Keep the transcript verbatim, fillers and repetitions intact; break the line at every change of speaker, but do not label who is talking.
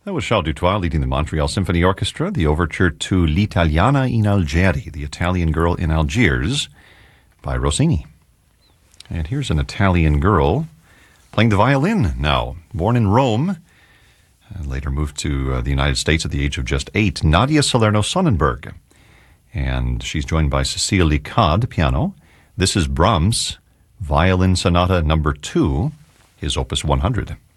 That was Charles Dutoit leading the Montreal Symphony Orchestra, the overture to L'Italiana in Algeri, the Italian Girl in Algiers, by Rossini. And here's an Italian girl playing the violin now. Born in Rome, and later moved to uh, the United States at the age of just eight, Nadia Salerno-Sonnenberg. And she's joined by Cécile Licade, piano. This is Brahms' Violin Sonata number two, his opus one hundred.